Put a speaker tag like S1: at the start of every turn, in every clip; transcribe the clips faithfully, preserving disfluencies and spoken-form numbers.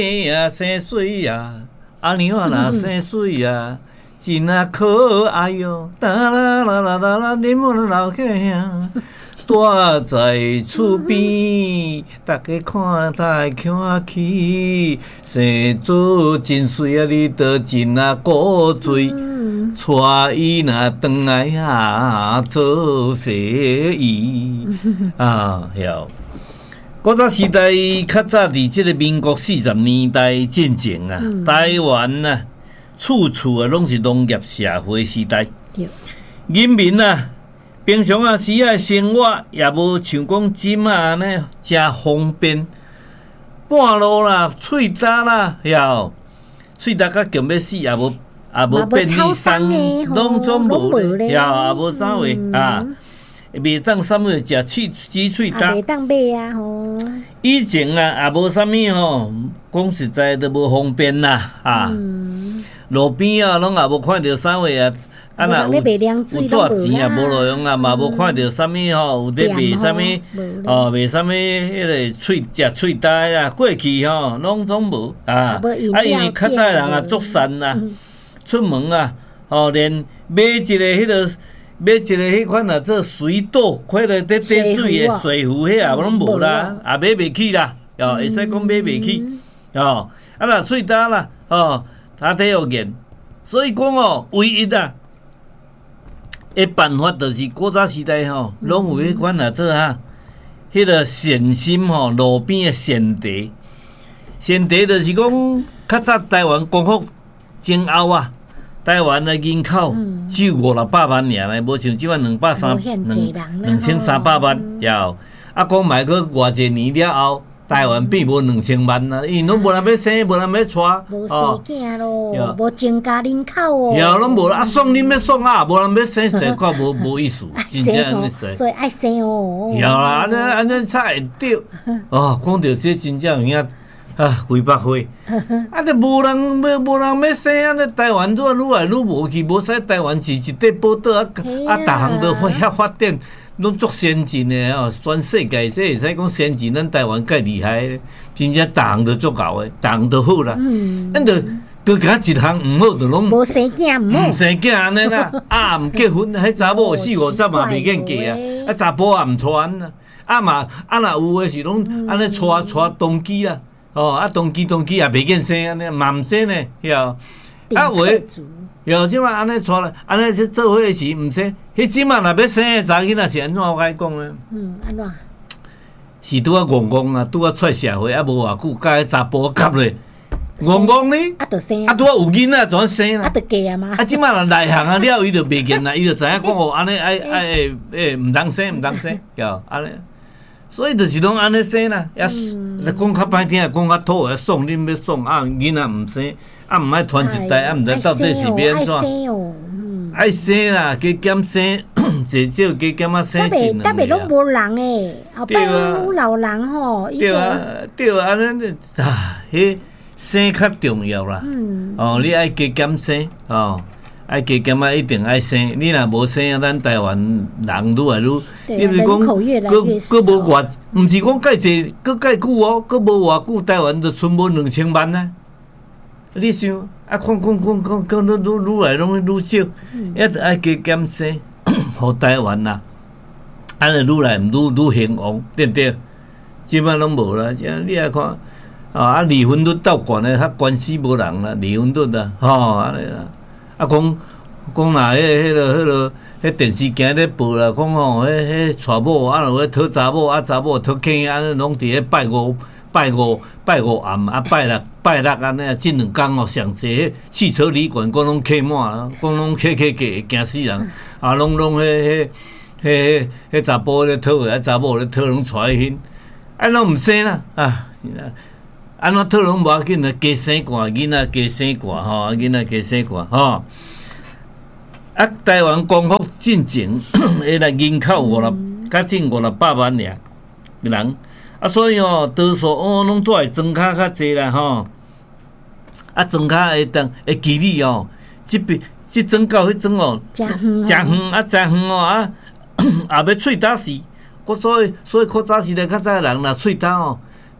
S1: 呀生水呀，阿娘啊那生水呀，真啊可爱哟！哒啦啦啦啦啦，你们老家乡住在厝边，大家看来看去，生做真水啊！你都真啊古锥，带伊那转来啊做生意啊，晓。古早时代，较早伫即个民国四十年代进前啊，嗯、台湾啊，处处啊拢是农业社会时代。人民啊，平常啊时啊生活也无像讲即马安尼诚方便，半路啦、喙焦啦，晓喙焦甲强要死，也无也无便利商，拢总无咧，晓也无啥话啊。袂当啥物食喙煮喙焦，
S2: 袂当买啊吼。
S1: 以前啊，也无啥物吼，讲实在都无方便啦啊。嗯、路边啊，拢也无看到啥话啊，啊若有有纸钱啊，无路用啊，嘛无看到啥物吼，有咧卖啥物哦，卖啥物迄个喙食喙焦啊，过去吼拢总无啊。啊，因为较早人啊，足善啊，出门啊，哦，连买一个迄个。买一个迄款啊，做水倒，快来得得水的水壶，迄啊拢无啦，也买袂起啦，哦，会使讲买袂起，哦，啊若喙焦啦，哦，他体有严，所以讲哦，唯一啊，的办法就是古早时代吼，拢有迄款啊做哈，迄个善心吼，路边的善茶，善茶就是讲较早台湾光复前后啊。台湾的人口只有五六百万尔咧，无像即摆两百三两两千三百万，要啊讲卖去偌济年了后，台湾变无两千万啦，因为拢无人要生，无人要娶，
S2: 无生囝咯，无增加人口哦。
S1: 然后拢无啊，送恁要送啊，无人要生，生看无无意思，真正安尼生。
S2: 所以爱生哦。
S1: 有啦，安尼安尼才会对。哦，讲到这真正有影。啊，几百岁，啊，就无人要，无人要生啊！咧台湾愈愈来愈无去，无使台湾是一块宝岛啊！啊，逐项都遐发展，拢足先进的哦，全世界这会使讲先进，咱台湾介厉害咧，真正逐项都足够的，逐项都好啦。咱就就甲一项毋好，就拢
S2: 无生囝毋好，
S1: 毋生囝安尼啦，啊，毋结婚，迄查某四五十嘛袂见嫁啊，啊，查甫也毋传啊，啊嘛，啊若有诶是拢安尼娶娶当机啊。哦，啊，当机当机也袂见生安尼，嘛毋生呢，晓？啊，有诶，有即马安尼带来，安尼去做伙时毋生，迄即马若要生诶查囡仔是安怎我甲你讲呢？
S2: 嗯，安怎？
S1: 是拄啊戆戆啊，拄啊出社会啊，无偌久，甲迄查甫夹咧，戆戆呢？
S2: 啊，着生
S1: 啊，拄啊有囡仔怎生啦？
S2: 啊，着嫁啊嘛？
S1: 啊，即马若内行啊了，伊着袂见啦，伊着知影讲哦，安尼爱爱诶诶，毋通生，毋通生，晓？安尼。所以就是拢安尼生啦，也讲较歹听，讲较土诶，送恁要送啊，囡仔毋生，啊毋爱传一代，啊毋知到底是要安怎？爱生哦，爱生啦，加减生，至少加减啊生一两个。
S2: 搭袂拢无人诶，后摆有老人吼。
S1: 对啊，对啊，安尼啊，迄生较重要啦。哦，你爱加减生哦。爱加减啊，一定爱生。你若无生啊，咱台湾人愈来愈，
S2: 因为讲，
S1: 佫佫无偌，毋是讲介济，佫介久哦，佫无偌久，台湾就剩无两千万啊。你想啊，看看看看，讲愈愈愈来拢愈少，一直爱加减生，互台湾呐，安尼愈来愈愈兴旺，对不对？即摆拢无啦，即你来看，啊，离婚率倒悬诶，较关系无人啦，离婚率啊，吼，安尼啦。啊，讲讲若迄迄落迄落迄电视镜咧报啦，讲吼，迄迄娶某啊，落去讨查某，啊查某讨囝，安尼拢伫咧拜五拜五拜五暗，啊拜六拜六安尼啊，即两工哦上济，汽车旅馆讲拢客满啦，讲拢客客客惊死人，啊拢拢迄迄迄迄查甫咧讨啊，查某咧讨拢娶去，啊拢毋生啦啊！安怎讨拢无要紧啊，加生惯囡仔加生惯吼，囡仔加生惯吼。啊，台湾光复进前，诶，来人口五六，较近五六百万尔人，啊，所以吼，多数哦，拢都会庄卡较济啦吼。啊，庄卡会当会距离哦，即边即庄到迄庄哦，
S2: 真远，
S1: 真远啊，真远哦啊，也要喙焦死。我所以所以较早时代较早人若喙焦哦。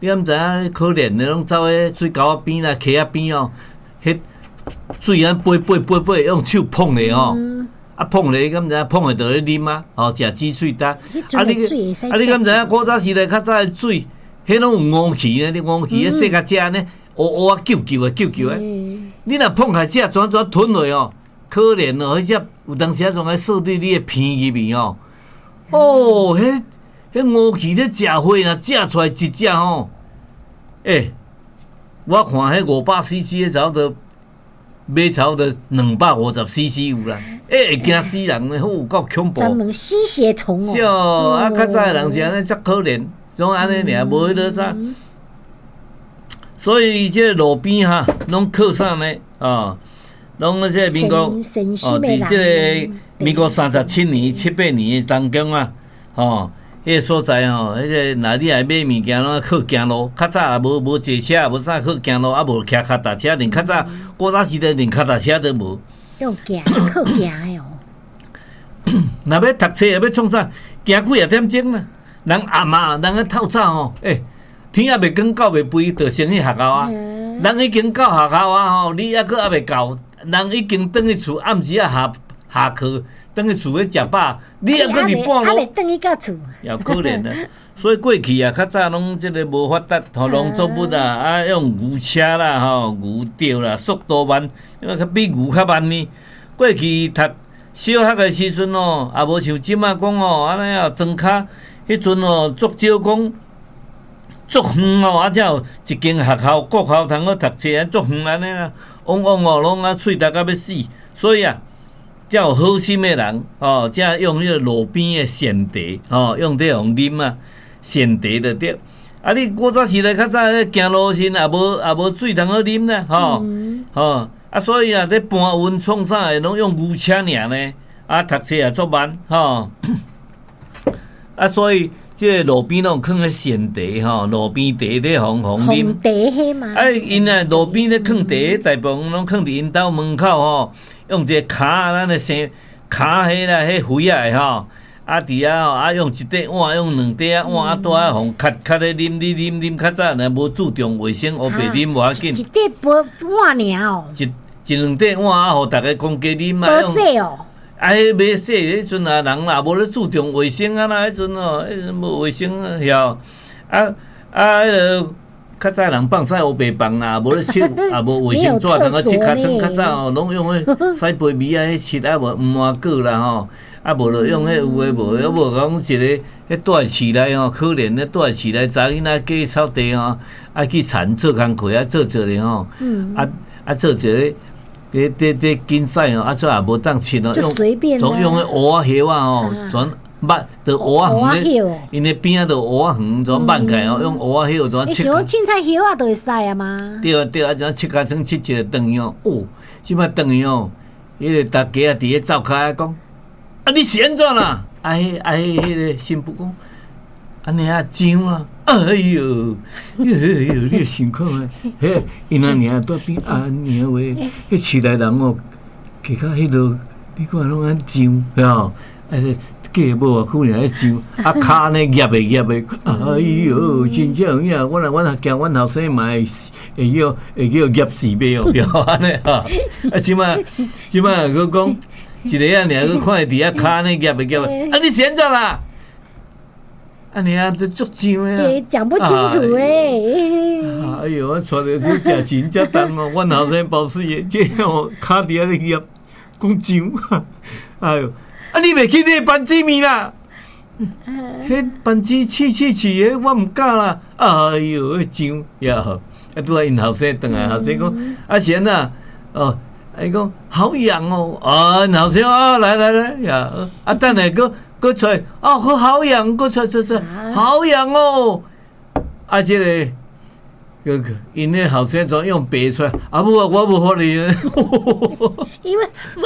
S1: 你敢知影？可怜的拢走喺水沟仔边啦、溪仔边哦，迄水啊飞飞飞飞，用手碰咧哦。嗯啊碰咧，敢知影？碰咧就咧啉啊，哦，食止水丹。啊你啊你敢知影？古早时代较早诶水，迄拢有乌气呢，你乌气咧细甲只呢，乌乌啊救救诶救救诶。你若碰下只转转吞落哦，可怜哦，迄只有当时啊仲爱扫对你诶鼻入面哦。哦，迄迄乌气咧食花若食出来一只吼，诶、欸，我看迄五百 C C 诶，差不多。买差不多两百五十 C C 有啦，诶、欸，会惊死人诶，好够恐怖。
S2: 专门吸血虫哦。
S1: 是哦，啊，较早诶人是安尼，遮可怜，总安尼尔，无迄落啥。所以即个路边哈，拢靠啥呢？啊，拢即个民国哦，伫即个民国三十七年、七八年诶当中啊，吼。迄个所在吼，迄个若你来买物件，拢靠行路。较早也无无坐车，无啥靠行路，啊无骑脚踏车，连较早古早时代连脚踏车都无。
S2: 用行，靠行的哦。
S1: 若要读册，要创啥？行几啊点钟啦？人暗啊，人咧透早吼，诶、欸，天也未光，狗未肥，就先去学校啊。嗯、人已经到学校啊吼，你还佫还未到，人已经转去厝，暗时啊下下课。等去厝咧食饱，你还搁伫半路，
S2: 还未等去到厝，
S1: 也可怜啊！所以过去啊，较早拢即个无发达，吼农作物啊，啊用牛车啦，吼牛吊啦，速度慢，因为较比牛较慢呢。过去读小学诶时阵哦，也无像即马讲哦，安尼啊，装卡迄阵哦，足少讲足远哦，啊，才有一间学校国校通好读册啊，足远安尼啦，往往哦，拢啊喙干到要死，所以啊。才有好心的人哦，才用迄个路边的鲜茶哦，用这种啉啊，鲜茶就对。啊，你古早时代较早行路时也无也无水通好啉啦，吼、嗯、吼啊，所以啊，咧搬运创啥的，拢用牛车尔呢，啊，读册也足慢，吼啊，所以即个路边拢放个鲜茶吼，路边茶咧红红啉。
S2: 红茶迄嘛。
S1: 啊，因啊路边咧放茶，大部分拢放伫因兜门口吼。用一个卡咱的生卡迄啦，迄灰啊的吼，啊伫啊吼，啊用一块碗，用两块啊碗啊倒啊，互咳咳咧啉啉啉啉，较早若无注重卫生，黑白啉无要紧。
S2: 一块碗尔哦。一
S1: 一两块碗啊，互逐个公家啉
S2: 啊。无洗哦。
S1: 啊，迄袂洗，迄阵啊人也无咧注重卫生啊啦，迄阵哦，迄无卫生啊，晓啊啊迄个。较早人放屎黑白放啦，无咧拭，也无卫生纸通个拭尻川。较早哦，拢用迄洗杯米啊，迄拭啊无毋换过啦吼，啊无就用迄有诶无，啊无讲一个迄住市内吼，可怜咧住市内查囡仔嫁草地吼，啊去田做工课啊，做做咧吼，啊啊做做咧，咧咧咧竞赛吼，啊做也无当拭哦，用总用迄蚵仔叶啊吼，全。捌着蚵仔园，因诶边仔着蚵仔园，怎办开哦？用蚵仔叶怎
S2: 切？你想凊彩叶啊，都会使啊吗？
S1: 对啊对啊，怎切甲成切一个长样哦？即摆长样哦，迄个大家啊伫咧走开讲，啊你是安怎啦？啊迄啊迄迄个新妇讲，安尼啊痒啊！哎哟，哎哟，你想看啊？嘿，因阿娘在边啊娘喂，迄市内人哦，其他迄落你看拢安痒，吼，哎。假无啊，可能咧上啊骹呢夹诶夹诶，哎哟，真正有影，我若我若惊阮后生嘛会会叫会叫夹死尾哦，对安尼哈。啊，即摆即摆佮讲一个啊，尔佮看伫遐骹呢夹诶夹诶，啊你现在啦？啊你啊，都足上诶
S2: 啊！讲不清楚诶。
S1: 哎哟，我带着是食钱食重哦，阮后生包死诶，即哦骹伫遐咧夹，讲上，哎哟。啊！你袂去迄个班子面啦？迄班子刺刺刺诶，我毋敢啦。哎哟，迄痒呀！啊，拄啊因后生转来，后生讲啊是安那哦，伊讲好痒哦。啊，因后生啊来来来呀！啊，等下佫佫出来，哦，好痒，佫出出出，好痒哦。啊，即个。个因迄后生怎用白出来？啊，无啊，我无法哩。
S2: 因为我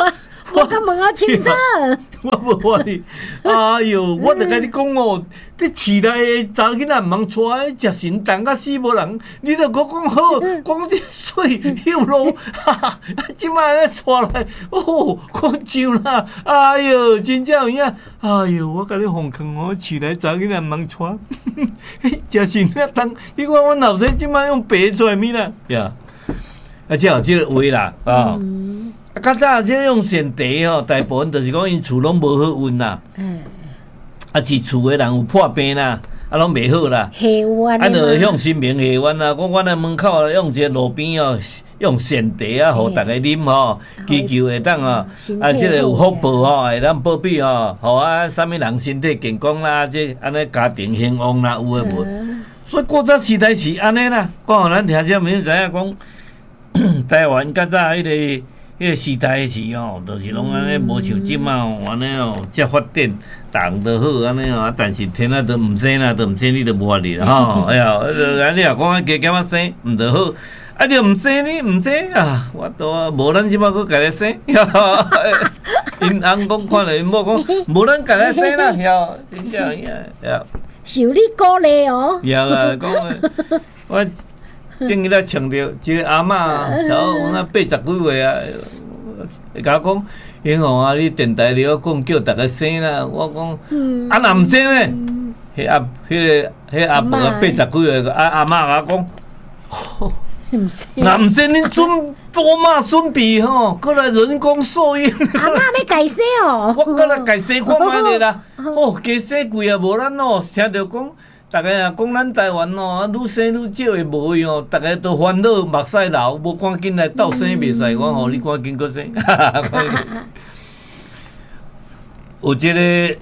S2: 我甲问我清楚。
S1: 我无话你，哎哟，我著甲你讲哦，这市内的查囡仔毋通带，食神重甲死无人，你著讲讲好，讲这水有路，哈哈，即摆咧带来，哦，讲上啦，哎哟，真正有影，哎哟，我甲你奉劝哦，市内查囡仔毋通带，食神啊重，你看我老师即摆用白出来物啦，呀，啊，才有即个话啦，啊。啊，较早即用线地吼，大部分就是讲因厝拢无好运啦，嗯，啊是厝诶人有破病啦，啊拢袂好啦，
S2: 下弯
S1: 啊，就向新民下弯啦。讲阮诶门口用一个路边哦，用线地啊，互逐个啉吼，祈求会当哦，啊，即个有福报吼，会当保庇吼，互啊，啥物人身体健康啦，即安尼家庭兴旺啦，有诶无？所以古早时代是安尼啦，讲互咱听者明知影讲，台湾较早迄个。迄个时代是吼，就是拢安尼，无像即马吼安尼哦，遮发展，人都好安尼哦，但是天啊都毋生啦，都毋生你都无法力啦吼。哎呀，安尼啊，讲啊加减啊生，毋就好，啊你毋生你毋生啊，我都啊无咱即马佫家己生，因翁讲看了因某讲，无咱家己生啦，哟，真正呀，哟。
S2: 受你鼓励哦。
S1: 有啦，讲我。正日咧强调，一个阿嬷，然后那八十几岁啊，会甲我讲，英雄啊，你电台里我讲叫大家生啦，我讲，啊若毋生呢？迄阿，迄个，迄阿婆啊，八十几岁个阿阿嬷甲我讲，若毋生，恁准做嘛准备吼，过来人工受孕。
S2: 阿嬷要家生哦，
S1: 我过来家生看卖咧啦，哦，家生贵啊，无咱哦，听着讲。大家也讲咱台湾哦，愈生愈少诶无伊哦，大家都烦恼目屎流，无赶紧来斗生袂使，我吼你赶紧搁生。有一个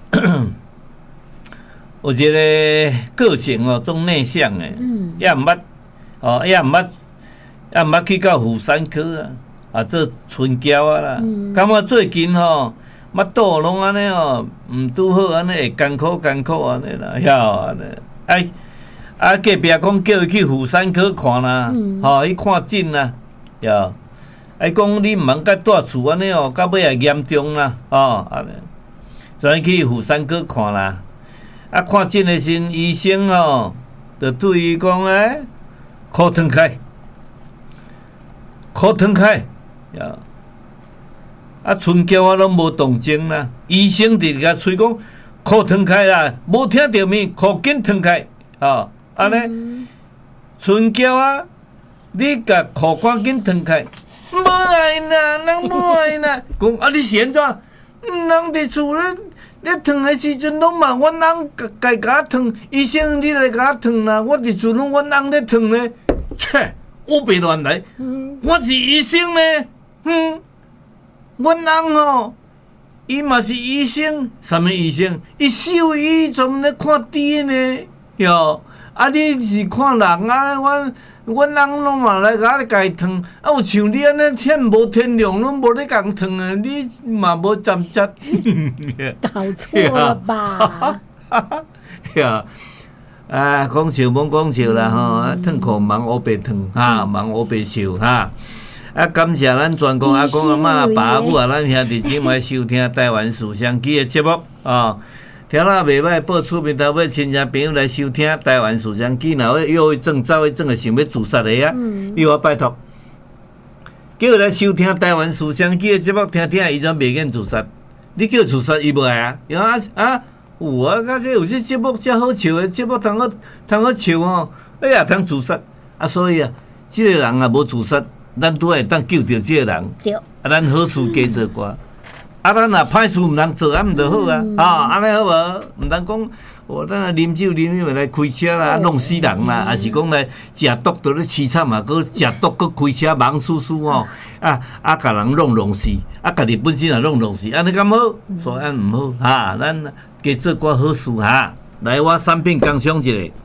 S1: 有一个个性哦，种内向诶，也毋捌哦，也毋捌也毋捌去到妇产科啊，啊做春娇啊啦，感觉最近吼。腹肚拢安尼哦，毋拄好安尼会艰苦艰苦安尼啦，晓安尼。哎，啊隔壁讲叫伊去妇产科看啦，吼去看诊啦，晓。哎讲你毋通甲住厝安尼哦，到尾也严重啦，吼安尼。就去妇产科看啦，啊看诊的时医生哦，就对伊讲诶，裤脱开，裤脱开，晓。啊，春娇啊，拢无动静啦。医生直甲吹讲，裤脱开啦，无听到咪，裤紧脱开，吼，安尼。春娇啊，你甲裤赶紧脱开，无爱啦，人无爱啦。讲啊，你是安怎？人伫厝咧咧脱的时阵，拢嘛阮翁家甲我脱，医生你来甲我脱啦。我伫厝拢阮翁咧脱咧，切，我别乱来，我是医生咧，嗯。阮翁吼，伊嘛是医生，啥物医生？伊兽医专咧看 D N A， 哟。啊，你是看人啊？阮阮翁拢嘛来甲我家烫，啊，有像你安尼天无天良，拢无咧共烫啊，你嘛无沾接。
S2: 搞错了吧？
S1: 呀，啊，讲笑莫讲笑啦吼，啊，烫裤忙乌白烫，哈，忙乌白笑哈。啊，感谢咱全国阿公阿嬷阿爸阿母啊，咱兄弟姊妹收听台湾思想机的节目啊，听了袂歹，报出面头尾亲戚朋友来收听台湾思想机，若要忧郁症、躁郁症的想要自杀的啊，你我拜托，叫伊来收听台湾思想机的节目，听听伊怎袂瘾自杀，你叫自杀伊无爱啊？啊啊，有啊，甲这有这节目遮好笑的节目，通好通好笑哦，哎呀，通自杀啊，所以啊，即、這個人啊无自杀。咱拄会当救着即个人，啊，咱好事加做寡，啊，咱若歹事毋通做，啊，毋就好啊，啊，安尼好无？毋通讲，我咱啉酒啉酒来开车啦，弄死人啦，还是讲来食毒倒咧凄惨嘛，搁食毒搁开车忙输输吼，啊啊，甲人弄弄死，啊，家己本身也弄弄死，安尼咁好，所以安毋好，哈，咱加做寡好事哈，来我产品工商一下。